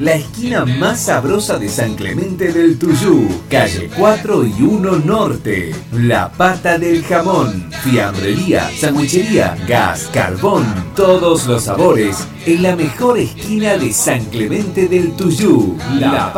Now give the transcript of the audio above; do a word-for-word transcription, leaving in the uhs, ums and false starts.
la esquina más sabrosa de San Clemente del Tuyú, calle cuatro y uno Norte. La Pata del Jamón, fiambrería, sandwichería, gas, carbón, todos los sabores en la mejor esquina de San Clemente del Tuyú. La